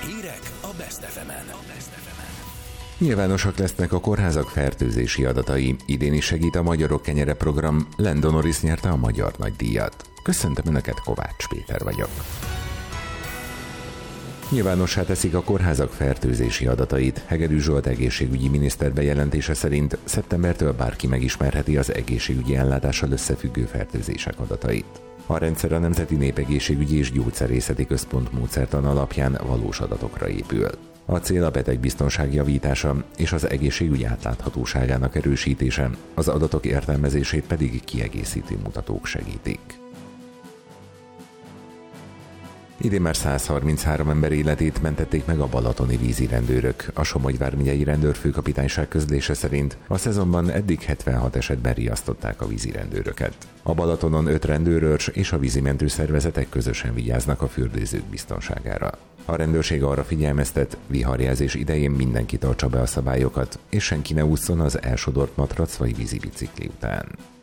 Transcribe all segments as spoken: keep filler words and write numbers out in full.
Hírek a Best ef emen. Nyilvánosak lesznek a kórházak fertőzési adatai. Idén is segít a Magyarok Kenyere program. Lando Norris nyerte a magyar nagydíjat. Köszöntöm Önöket, Kovács Péter vagyok. Nyilvánossá teszik a kórházak fertőzési adatait. Hegedűs Zsolt egészségügyi miniszter bejelentése szerint szeptembertől bárki megismerheti az egészségügyi ellátással összefüggő fertőzések adatait. A rendszer a Nemzeti Népegészségügyi és Gyógyszerészeti Központ módszertan alapján valós adatokra épül. A cél a betegbiztonság javítása és az egészségügy átláthatóságának erősítése, az adatok értelmezését pedig kiegészítő mutatók segítik. Idén már száz harminchárom ember életét mentették meg a balatoni vízirendőrök. A Somogy vármegyei rendőrfőkapitányság közlése szerint a szezonban eddig hetvenhat esetben riasztották a vízirendőröket. A Balatonon öt rendőrőrs és a vízimentő szervezetek közösen vigyáznak a fürdőzők biztonságára. A rendőrség arra figyelmeztet, viharjelzés idején mindenki tartsa be a szabályokat, és senki ne ússzon az elsodort matrac vagy vízibicikli után.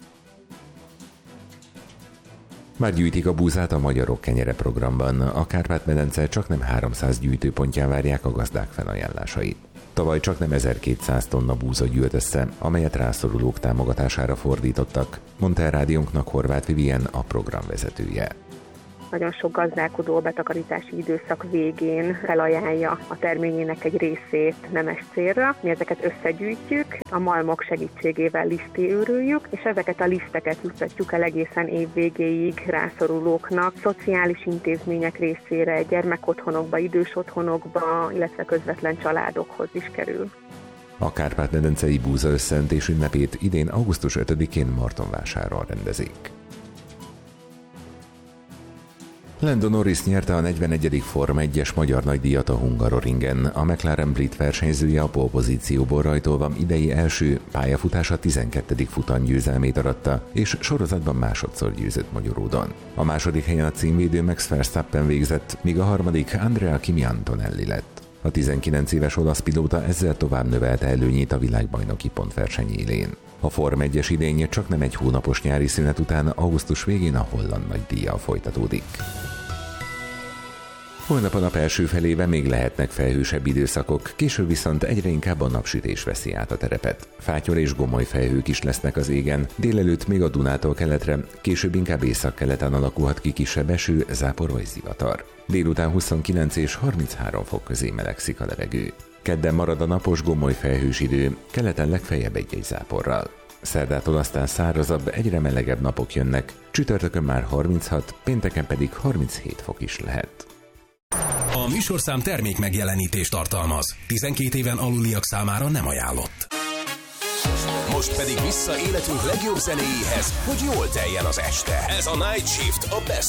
Már gyűjtik a búzát a Magyarok Kenyere programban. A Kárpát-medence csaknem háromszáz gyűjtőpontján várják a gazdák felajánlásait. Tavaly csaknem ezerkétszáz tonna búza gyűlt össze, amelyet rászorulók támogatására fordítottak, mondta el rádiónknak Horváth Vivien, a program vezetője. Nagyon sok gazdálkodó a betakarítási időszak végén felajánlja a terményének egy részét nemes célra. Mi ezeket összegyűjtjük, a malmok segítségével lisztőrüljük, és ezeket a liszteket juttatjuk el egészen év végéig rászorulóknak, szociális intézmények részére, gyermekotthonokba, idős otthonokba, illetve közvetlen családokhoz is kerül. A Kárpát-medencei búza összeöntés ünnepét idén augusztus ötödikén Martonvásáron rendezik. Lando Norris nyerte a negyvenegyedik Forma egyes magyar nagydíjat a Hungaroringen. A McLaren brit versenyzője a pole-pozícióból rajtolva idei első pályafutása tizenkettedik futam győzelmét aratta, és sorozatban másodszor győzött Magyaródon. A második helyen a címvédő Max Verstappen végzett, míg a harmadik Andrea Kimi Antonelli lett. A tizenkilenc éves olasz pilóta ezzel tovább növelte előnyét a világbajnoki pontverseny élén. A Forma egyes idénye csak nem egy hónapos nyári szünet után augusztus végén a holland nagydíjjal folytatódik. Holnap a nap első felében még lehetnek felhősebb időszakok, később viszont egyre inkább a napsütés veszi át a terepet. Fáttyol és gomoly felhők is lesznek az égen, délelőtt még a Dunától keletre, később inkább északkeleten alakulhat ki kisebb eső, zápor vagy zivatar. Délután huszonkilenc és harminchárom fok közé melegszik a levegő. Kedden marad a napos gomoly felhős idő, keleten legfeljebb egy-egy záporral. Szerdától aztán szárazabb, egyre melegebb napok jönnek, csütörtökön már harminchat, pénteken pedig harminchét fok is lehet. A műsorszám termék megjelenítést tartalmaz. tizenkét éven aluliak számára nem ajánlott. Most pedig vissza életünk legjobb zenéjéhez, hogy jól teljen az este. Ez a Night Shift, a Best